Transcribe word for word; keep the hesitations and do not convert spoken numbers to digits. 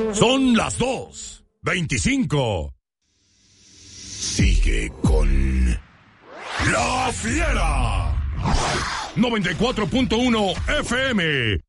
Son las dos veinticinco. Sigue con La Fiera. noventa y cuatro punto uno F M.